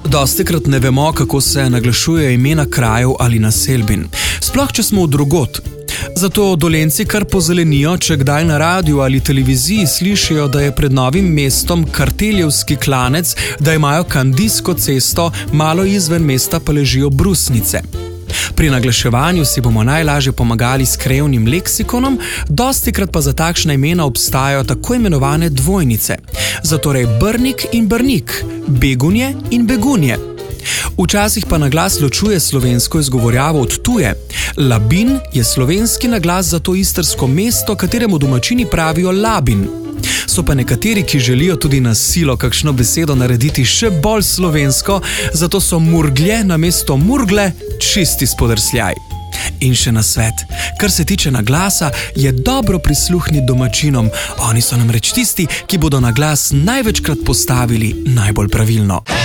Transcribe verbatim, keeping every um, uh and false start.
Dostikrat ne vemo, kako se naglašujejo imena krajev ali naselbin, sploh če smo v drugod. Zato Dolenjci kar pozelenijo, če kdaj na radiju ali televiziji slišijo, da je pred Novim mestom karteljevski klanec, da imajo Kandijsko cesto, malo izven mesta pa ležijo Brusnice. Pri naglaševanju si bomo najlažje pomagali s krajevnim leksikonom, dostikrat pa za takšna imena obstajajo tako imenovane dvojnice. Zatorej Brnik in Brnik, Begunje in Begunje. Včasih pa naglas ločuje slovensko izgovorjavo od tuje. Labin je slovenski naglas za to istrsko mesto, kateremu domačini pravijo Labin. So pa nekateri, ki želijo tudi na silo kakšno besedo narediti še bolj slovensko, zato so Murglje namesto Murgle čisti spodrsljaj. In še nasvet, kar se tiče naglasa, je dobro prisluhniti domačinom. Oni so namreč tisti, ki bodo naglas največkrat postavili najbolj pravilno.